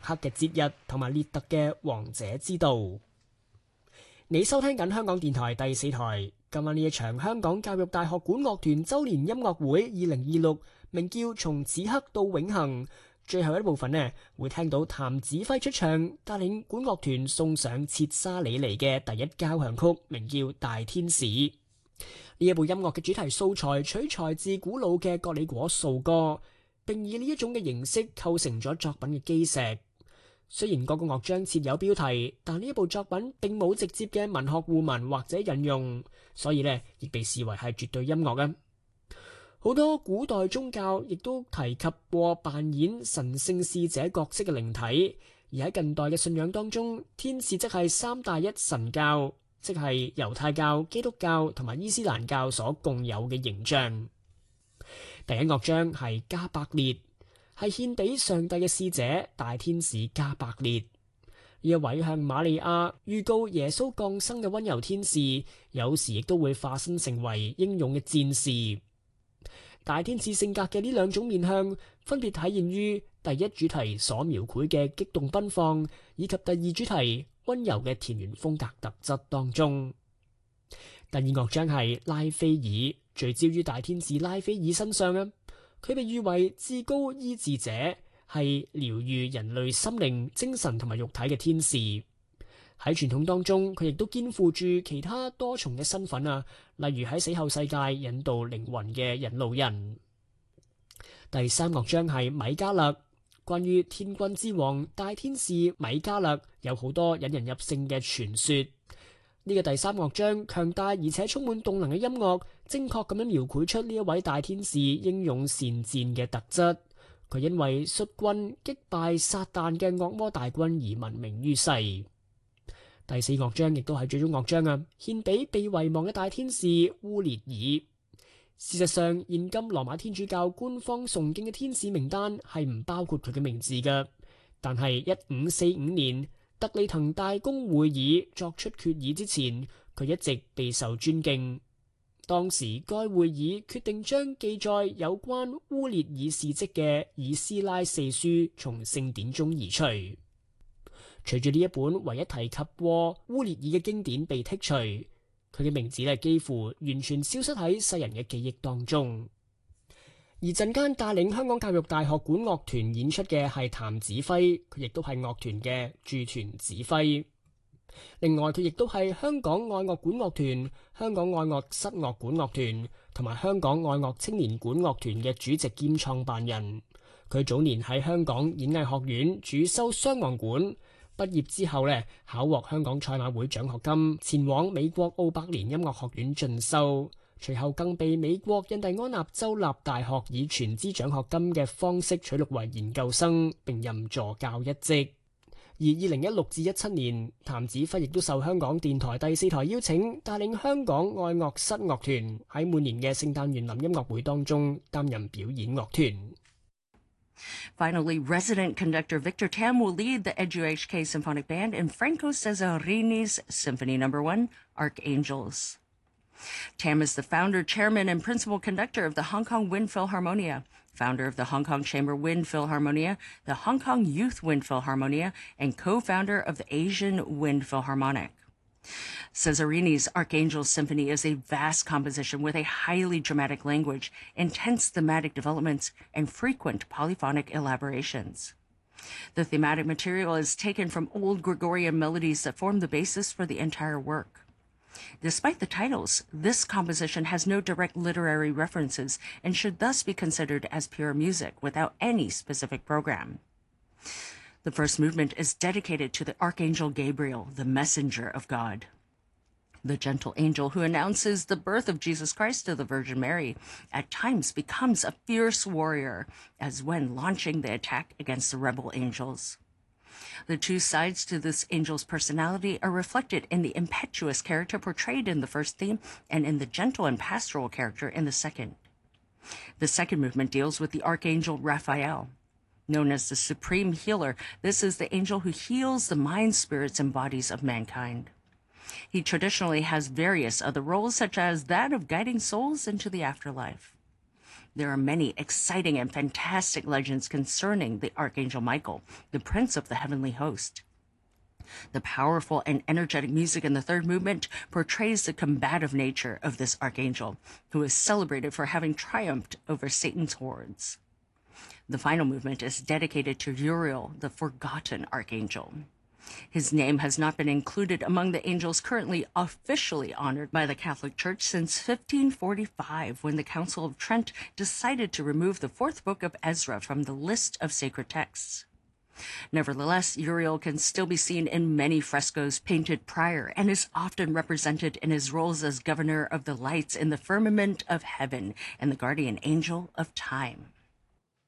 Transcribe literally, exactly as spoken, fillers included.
克嘅節日同埋列特嘅王者之道。你收聽緊香港電台第四台，今晚呢一場香港教育大學管樂團周年音樂會二零二六，名叫從此刻到永恆。最後一部分呢，會聽到譚子輝出場，帶領管樂團送上切沙里尼嘅第一交響曲，名叫《大天使》。呢一部音樂嘅主題素材取材自古老嘅葛里果素歌，並以呢一種嘅形式構成咗作品嘅基石。雖然各個樂章設有標題，但呢一部作品並冇直接嘅文學互文或者引用，所以呢亦被視為係絕對音樂嘅。好多古代宗教亦都提及過扮演神聖使者角色嘅靈體，而喺近代嘅信仰當中，天使即係三大一神教，即係猶太教、基督教同埋伊斯蘭教所共有嘅形象。第一樂章係加百列，係獻俾上帝嘅使者大天使加百列。呢一位向瑪利亞預告耶穌降生嘅溫柔天使，有時亦都會化身成為英勇嘅戰士。大天使性格嘅呢兩種面向，分別體現於第一主題所描繪嘅激動奔放，以及第二主題溫柔嘅田園風格特質當中。第二樂章係拉斐爾，聚焦於大天使拉斐爾身上啊，佢被譽為至高醫治者，係療癒人類心靈、精神同埋肉體嘅天使。喺傳統當中，佢亦都肩負住其他多重嘅身份啊，例如喺死後世界引導靈魂嘅引路人。第三樂章係米迦勒，關於天軍之王大天使米迦勒有好多引人入勝嘅傳說。呢、這個第三樂章強大而且充滿動能嘅音樂，精確咁樣描繪出呢一位大天使英勇善戰嘅特質。佢因為率軍擊敗撒旦嘅惡魔大軍而聞名於世。第四樂章亦都係最終樂章啊，獻俾被遺忘嘅大天使烏列爾。事實上，現今羅馬天主教官方崇敬嘅天使名單係唔包括佢嘅名字嘅。但係一五四五年特里滕大公會議作出決議之前，佢一直備受尊敬。當時該會議決定將記載有關烏列爾事蹟嘅以斯拉四書從聖典中移除。隨住呢一本唯一提及過烏列爾嘅經典被剔除，佢嘅名字咧幾乎完全消失喺世人嘅記憶當中。而陣間帶領香港教育大學管樂團演出嘅係譚子輝，佢亦都係樂團嘅駐團指揮。另外，佢亦都係香港愛樂管樂團、香港愛樂室樂管樂團同埋香港愛樂青年管樂團嘅主席兼創辦人。佢早年喺香港演藝學院主修雙簧管。畢業之後呢，考獲香港賽馬會獎學金，前往美國奧伯連音樂學院進修，隨後更被美國印第安納州立大學以全資獎學金嘅方式取錄為研究生，並任助教一職。而二零一六至一七年，譚子輝亦都受香港電台第四台邀請，帶領香港愛樂室樂團喺每年嘅聖誕園林音樂會當中擔任表演樂團。 Finally, resident conductor Victor Tam will lead the Edu H K Symphonic Band in Franco Cesarini's Symphony Number One, Archangels. Tam is the founder, chairman, and principal conductor of the Hong Kong Wind Philharmonia, founder of the Hong Kong Chamber Wind Philharmonia, the Hong Kong Youth Wind Philharmonia, and co-founder of the Asian Wind Philharmonic. Cesarini's Archangel Symphony is a vast composition with a highly dramatic language, intense thematic developments, and frequent polyphonic elaborations. The thematic material is taken from old Gregorian melodies that form the basis for the entire work. Despite the titles, this composition has no direct literary references and should thus be considered as pure music without any specific program. The first movement is dedicated to the Archangel Gabriel, the messenger of God. The gentle angel who announces the birth of Jesus Christ to the Virgin Mary at times becomes a fierce warrior, as when launching the attack against the rebel angels. The two sides to this angel's personality are reflected in the impetuous character portrayed in the first theme and in the gentle and pastoral character in the second. The second movement deals with the Archangel Raphael. Known as the Supreme Healer, this is the angel who heals the minds, spirits, and bodies of mankind. He traditionally has various other roles, such as that of guiding souls into the afterlife. There are many exciting and fantastic legends concerning the Archangel Michael, the prince of the heavenly host. The powerful and energetic music in the third movement portrays the combative nature of this archangel, who is celebrated for having triumphed over Satan's hordes. The final movement is dedicated to Uriel, the forgotten archangel. His name has not been included among the angels currently officially honored by the Catholic Church since fifteen forty-five, when the Council of Trent decided to remove the fourth book of Ezra from the list of sacred texts. Nevertheless, Uriel can still be seen in many frescoes painted prior and is often represented in his roles as governor of the lights in the firmament of heaven and the guardian angel of time.